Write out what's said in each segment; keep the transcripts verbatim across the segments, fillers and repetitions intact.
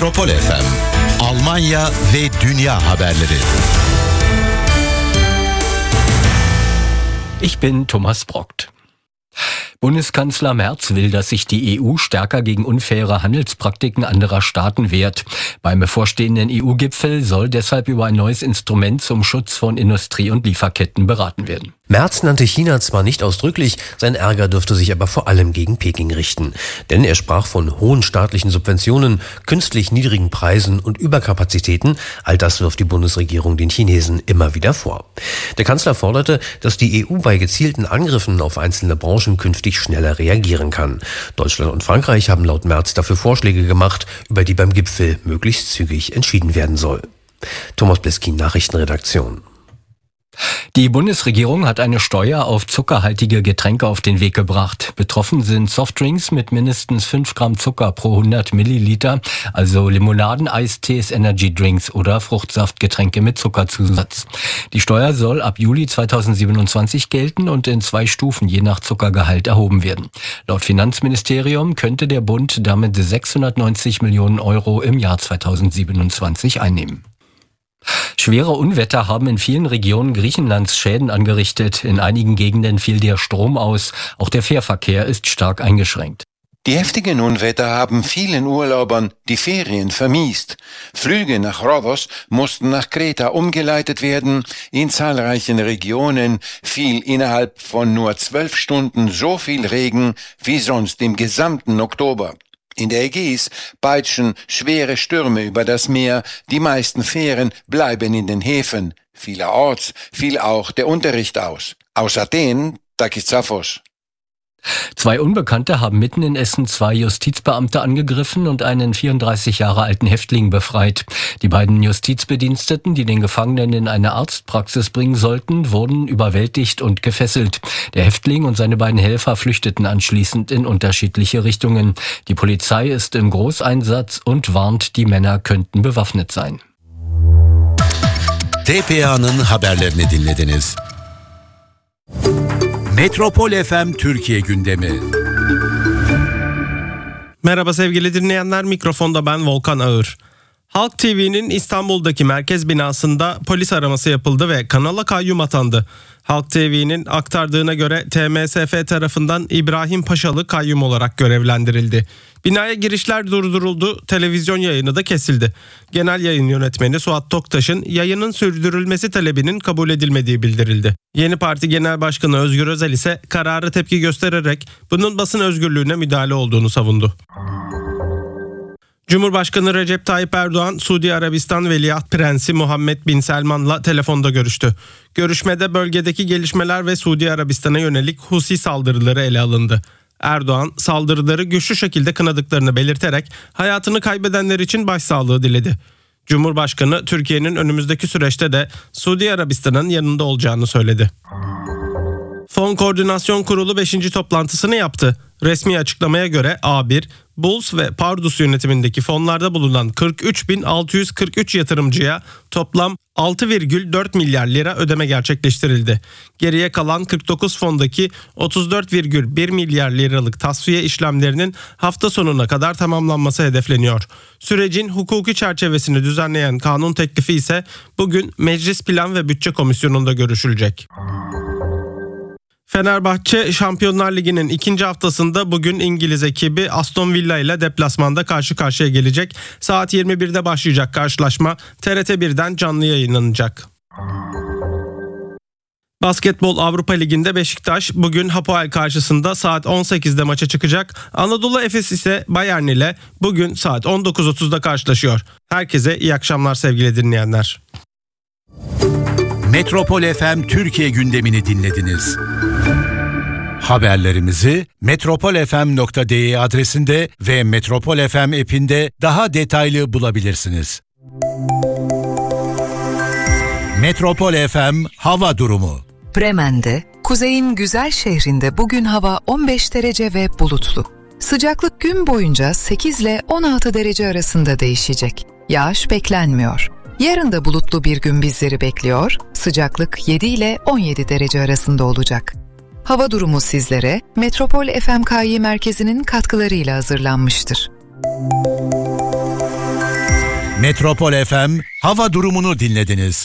Metropol F M, Almanya ve dünya haberleri. Ich bin Thomas Brockt. Bundeskanzler Merz will, dass sich die E U stärker gegen unfaire Handelspraktiken anderer Staaten wehrt. Beim bevorstehenden E U-Gipfel soll deshalb über ein neues Instrument zum Schutz von Industrie- und Lieferketten beraten werden. Merz nannte China zwar nicht ausdrücklich, sein Ärger dürfte sich aber vor allem gegen Peking richten. Denn er sprach von hohen staatlichen Subventionen, künstlich niedrigen Preisen und Überkapazitäten. All das wirft die Bundesregierung den Chinesen immer wieder vor. Der Kanzler forderte, dass die E U bei gezielten Angriffen auf einzelne Branchen künftig schneller reagieren kann. Deutschland und Frankreich haben laut Merz dafür Vorschläge gemacht, über die beim Gipfel möglichst zügig entschieden werden soll. Thomas Bleskin, Nachrichtenredaktion. Die Bundesregierung hat eine Steuer auf zuckerhaltige Getränke auf den Weg gebracht. Betroffen sind Softdrinks mit mindestens fünf Gramm Zucker pro hundert Milliliter, also Limonaden, Eistees, Energydrinks oder Fruchtsaftgetränke mit Zuckerzusatz. Die Steuer soll ab Juli zweitausendsiebenundzwanzig gelten und in zwei Stufen je nach Zuckergehalt erhoben werden. Laut Finanzministerium könnte der Bund damit sechshundertneunzig Millionen Euro im Jahr zweitausendsiebenundzwanzig einnehmen. Schwere Unwetter haben in vielen Regionen Griechenlands Schäden angerichtet. In einigen Gegenden fiel der Strom aus. Auch der Fährverkehr ist stark eingeschränkt. Die heftigen Unwetter haben vielen Urlaubern die Ferien vermiest. Flüge nach Rhodos mussten nach Kreta umgeleitet werden. In zahlreichen Regionen fiel innerhalb von nur zwölf Stunden so viel Regen wie sonst im gesamten Oktober. In der Ägäis peitschen schwere Stürme über das Meer. Die meisten Fähren bleiben in den Häfen. Vielerorts fiel auch der Unterricht aus. Aus Athen, Takis Zaphos. Zwei Unbekannte haben mitten in Essen zwei Justizbeamte angegriffen und einen vierunddreißig Jahre alten Häftling befreit. Die beiden Justizbediensteten, die den Gefangenen in eine Arztpraxis bringen sollten, wurden überwältigt und gefesselt. Der Häftling und seine beiden Helfer flüchteten anschließend in unterschiedliche Richtungen. Die Polizei ist im Großeinsatz und warnt, die Männer könnten bewaffnet sein. T P A'nın haberlerini dinlediniz. Metropol F M Türkiye gündemi. Merhaba sevgili dinleyenler, mikrofonda ben Volkan Ağır. Halk T V'nin İstanbul'daki merkez binasında polis araması yapıldı ve kanala kayyum atandı. Halk T V'nin aktardığına göre T M S F tarafından İbrahim Paşalı kayyum olarak görevlendirildi. Binaya girişler durduruldu, televizyon yayını da kesildi. Genel yayın yönetmeni Suat Toktaş'ın yayının sürdürülmesi talebinin kabul edilmediği bildirildi. Yeni Parti Genel Başkanı Özgür Özel ise karara tepki göstererek bunun basın özgürlüğüne müdahale olduğunu savundu. Cumhurbaşkanı Recep Tayyip Erdoğan, Suudi Arabistan Veliaht Prensi Muhammed Bin Selman'la telefonda görüştü. Görüşmede bölgedeki gelişmeler ve Suudi Arabistan'a yönelik Husi saldırıları ele alındı. Erdoğan, saldırıları güçlü şekilde kınadıklarını belirterek hayatını kaybedenler için başsağlığı diledi. Cumhurbaşkanı, Türkiye'nin önümüzdeki süreçte de Suudi Arabistan'ın yanında olacağını söyledi. Fon Koordinasyon Kurulu beşinci toplantısını yaptı. Resmi açıklamaya göre A bir, Bulls ve Pardus yönetimindeki fonlarda bulunan kırk üç bin altı yüz kırk üç yatırımcıya toplam altı virgül dört milyar lira ödeme gerçekleştirildi. Geriye kalan kırk dokuz fondaki otuz dört virgül bir milyar liralık tasfiye işlemlerinin hafta sonuna kadar tamamlanması hedefleniyor. Sürecin hukuki çerçevesini düzenleyen kanun teklifi ise bugün Meclis Plan ve Bütçe Komisyonu'nda görüşülecek. Fenerbahçe Şampiyonlar Ligi'nin ikinci haftasında bugün İngiliz ekibi Aston Villa ile deplasmanda karşı karşıya gelecek. Saat yirmi birde başlayacak karşılaşma T R T birden canlı yayınlanacak. Basketbol Avrupa Ligi'nde Beşiktaş bugün Hapoel karşısında saat on sekizde maça çıkacak. Anadolu Efes ise Bayern ile bugün saat on dokuz otuzda karşılaşıyor. Herkese iyi akşamlar sevgili dinleyenler. Metropol F M Türkiye gündemini dinlediniz. Haberlerimizi metropol f m nokta d e adresinde ve Metropol F M app'inde daha detaylı bulabilirsiniz. Metropol F M hava durumu. Bremen'de, kuzeyin güzel şehrinde bugün hava on beş derece ve bulutlu. Sıcaklık gün boyunca sekiz ile on altı derece arasında değişecek. Yağış beklenmiyor. Yarın da bulutlu bir gün bizleri bekliyor. Sıcaklık yedi ile on yedi derece arasında olacak. Hava durumu sizlere Metropol F M K Y merkezinin katkılarıyla hazırlanmıştır. Metropol F M hava durumunu dinlediniz.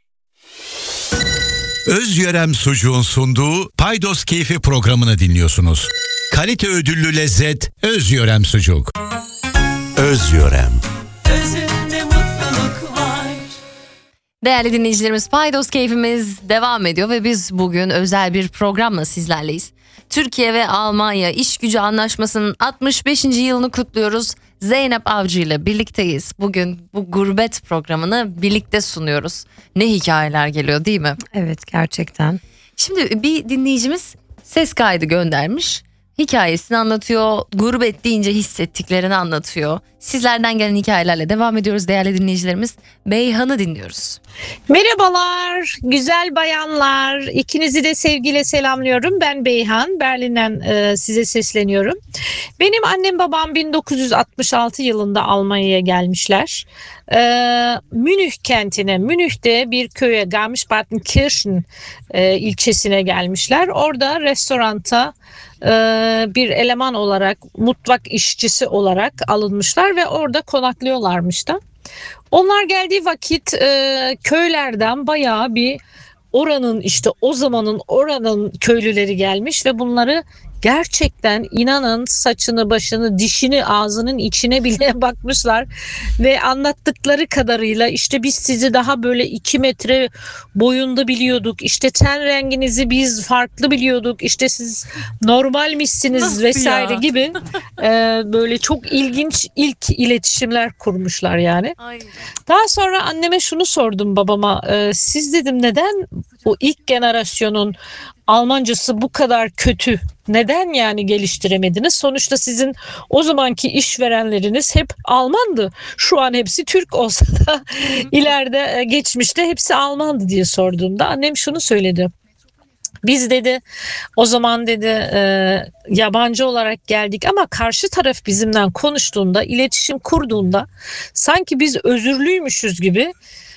Özyörem Sucuğun sunduğu Paydos Keyfi programını dinliyorsunuz. Kalite ödüllü lezzet Özyörem Sucuk. Özyörem. Özünde mutluluk var. Değerli dinleyicilerimiz, Paydos Keyfimiz devam ediyor ve biz bugün özel bir programla sizlerleyiz. Türkiye ve Almanya İş Gücü Anlaşması'nın altmış beşinci yılını kutluyoruz. Zeynep Avcı ile birlikteyiz. Bugün bu gurbet programını birlikte sunuyoruz. Ne hikayeler geliyor değil mi? Evet, gerçekten. Şimdi bir dinleyicimiz ses kaydı göndermiş. Hikayesini anlatıyor, gurbet deyince hissettiklerini anlatıyor. Sizlerden gelen hikayelerle devam ediyoruz değerli dinleyicilerimiz. Beyhan'ı dinliyoruz. Merhabalar, güzel bayanlar. İkinizi de sevgiyle selamlıyorum. Ben Beyhan, Berlin'den e, size sesleniyorum. Benim annem babam bin dokuz yüz altmış altı yılında Almanya'ya gelmişler. E, Münih kentine, Münih'te bir köye, Garmisch-Partenkirchen e, ilçesine gelmişler. Orada restoranta e, bir eleman olarak, mutfak işçisi olarak alınmışlar ve orada konaklıyorlarmış da. Onlar geldiği vakit e, köylerden bayağı bir oranın işte o zamanın oranın köylüleri gelmiş ve bunları gerçekten inanın saçını başını dişini ağzının içine bile bakmışlar ve anlattıkları kadarıyla işte biz sizi daha böyle iki metre boyunda biliyorduk, işte ten renginizi biz farklı biliyorduk, işte siz normalmişsiniz Nasıl vesaire ya? gibi e, böyle çok ilginç ilk iletişimler kurmuşlar yani. Ay. Daha sonra anneme şunu sordum babama, e, siz dedim neden bu ilk generasyonun Almancası bu kadar kötü? Neden yani geliştiremediniz? Sonuçta sizin o zamanki işverenleriniz hep Almandı. Şu an hepsi Türk olsa da ileride e, geçmişte hepsi Almandı diye sorduğumda annem şunu söyledi. Biz dedi o zaman dedi e, yabancı olarak geldik ama karşı taraf bizimle konuştuğunda, iletişim kurduğunda sanki biz özürlüymüşüz gibi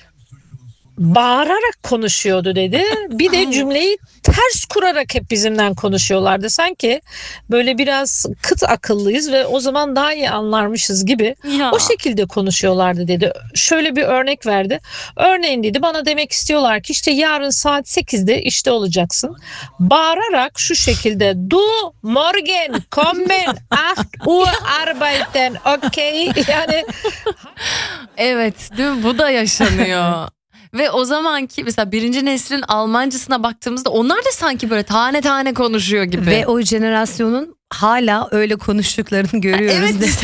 bağırarak konuşuyordu dedi. Bir de cümleyi ters kurarak hep bizimle konuşuyorlardı. Sanki böyle biraz kıt akıllıyız ve o zaman daha iyi anlarmışız gibi. Ya. O şekilde konuşuyorlardı dedi. Şöyle bir örnek verdi. Örneğin dedi bana demek istiyorlar ki işte yarın saat sekizde işte olacaksın. Bağırarak şu şekilde du morgen kommen acht Uhr arbeiten okay yani Evet, değil mi? Bu da yaşanıyor. Ve o zamanki mesela birinci neslin Almancasına baktığımızda onlar da sanki böyle tane tane konuşuyor gibi. Ve o jenerasyonun hala öyle konuştuklarını görüyoruz. Evet.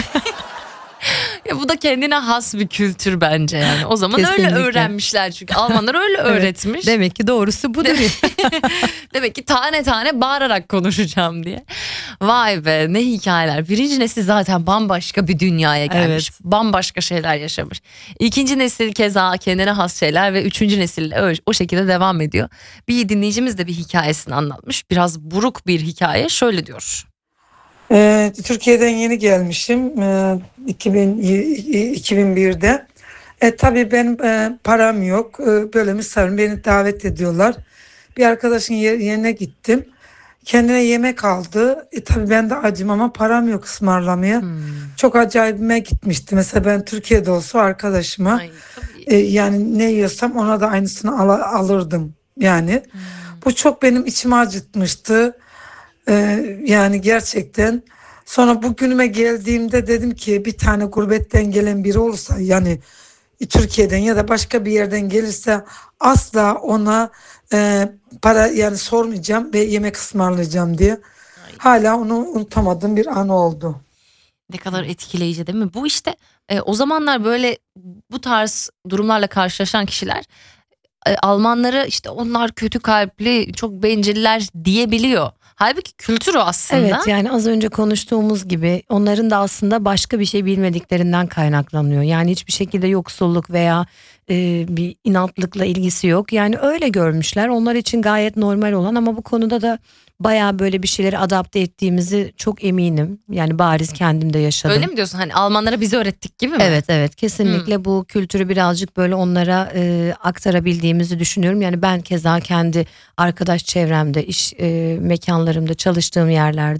Ya bu da kendine has bir kültür bence yani. O zaman Kesinlikle. öyle öğrenmişler çünkü Almanlar öyle öğretmiş. Demek ki doğrusu budur. Demek ki tane tane bağırarak konuşacağım diye. Vay be, ne hikayeler. Birinci nesil zaten bambaşka bir dünyaya gelmiş. Evet. Bambaşka şeyler yaşamış. İkinci nesil keza kendine has şeyler ve üçüncü nesil öyle, o şekilde devam ediyor. Bir dinleyicimiz de bir hikayesini anlatmış. Biraz buruk bir hikaye. Şöyle diyor. Ee, Türkiye'den yeni gelmişim ee, iki bin, iki bin birde. E, tabii benim e, param yok. E, böyle misal beni davet ediyorlar. Bir arkadaşın yer, yerine gittim. Kendine yemek aldı. E, tabii ben de acım ama param yok ısmarlamaya. Hmm. Çok acayibime gitmişti. Mesela ben Türkiye'de olsa arkadaşıma Ay, tabii. e, yani ne yiyorsam ona da aynısını al, alırdım. Yani Hmm. bu çok benim içimi acıtmıştı. Ee, yani gerçekten sonra bugünüme geldiğimde dedim ki bir tane gurbetten gelen biri olursa yani Türkiye'den ya da başka bir yerden gelirse asla ona e, para yani sormayacağım ve yemek ısmarlayacağım diye. Hala onu unutamadığım bir an oldu. Ne kadar etkileyici değil mi? Bu işte e, o zamanlar böyle bu tarz durumlarla karşılaşan kişiler e, Almanları işte onlar kötü kalpli, çok benciller diyebiliyor. Halbuki kültür o aslında. Evet, yani az önce konuştuğumuz gibi onların da aslında başka bir şey bilmediklerinden kaynaklanıyor. Yani hiçbir şekilde yoksulluk veya e, bir inatlıkla ilgisi yok. Yani öyle görmüşler. Onlar için gayet normal olan ama bu konuda da bayağı böyle bir şeyleri adapte ettiğimizi çok eminim. Yani bariz kendim de yaşadım. Öyle mi diyorsun? Hani Almanlara bizi öğrettik gibi mi? Evet evet kesinlikle bu kültürü birazcık böyle onlara e, aktarabildiğimizi düşünüyorum. Yani ben keza kendi arkadaş çevremde, iş e, mekanlarımda, çalıştığım yerlerde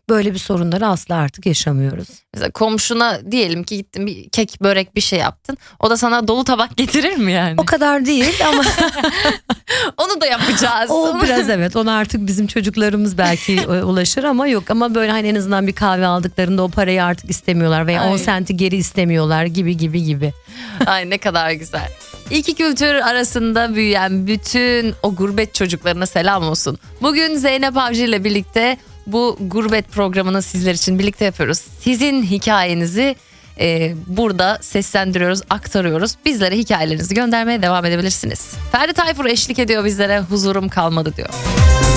böyle bir sorunları asla artık yaşamıyoruz. Mesela komşuna diyelim ki gittin bir kek börek bir şey yaptın. O da sana dolu tabak getirir mi yani? O kadar değil ama onu da yapacağız. o biraz evet, ona artık bizim çocuklarımız belki ulaşır ama yok, ama böyle hani en azından bir kahve aldıklarında o parayı artık istemiyorlar veya Ay. on senti geri istemiyorlar gibi gibi gibi. Ay ne kadar güzel. İki kültür arasında büyüyen bütün o gurbet çocuklarına selam olsun. Bugün Zeynep Avcı ile birlikte bu gurbet programını sizler için birlikte yapıyoruz. Sizin hikayenizi e, burada seslendiriyoruz, aktarıyoruz. Bizlere hikayelerinizi göndermeye devam edebilirsiniz. Ferdi Tayfur eşlik ediyor bizlere, huzurum kalmadı diyor.